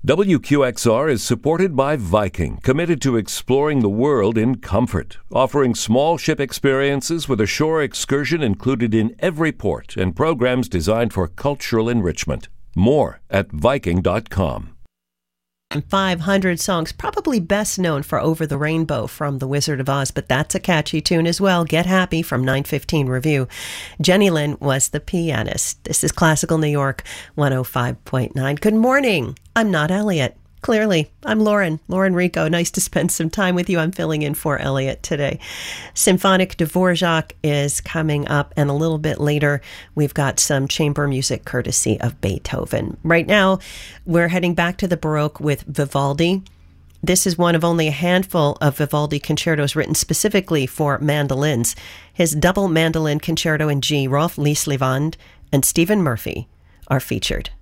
WQXR is supported by Viking, committed to exploring the world in comfort, offering small ship experiences with a shore excursion included in every port and programs designed for cultural enrichment. More at Viking.com. 500 songs, probably best known for Over the Rainbow from The Wizard of Oz, but that's a catchy tune as well. Get Happy from 915 Review. Jenny Lynn was the pianist. This is Classical New York 105.9. Good morning. I'm not Elliot. Clearly, I'm Lauren Rico. Nice to spend some time with you. I'm filling in for Elliot today. Symphonic Dvorak is coming up, and a little bit later, we've got some chamber music courtesy of Beethoven. Right now, we're heading back to the Baroque with Vivaldi. This is one of only a handful of Vivaldi concertos written specifically for mandolins. His double mandolin concerto in G, Rolf Lislevand and Stephen Murphy, are featured.